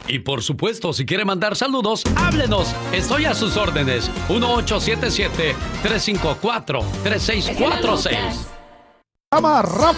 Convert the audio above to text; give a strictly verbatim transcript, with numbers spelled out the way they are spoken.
Y por supuesto, si quiere mandar saludos, háblenos. Estoy a sus órdenes. uno ocho siete siete, tres cinco cuatro, tres seis cuatro seis. Llama Rafa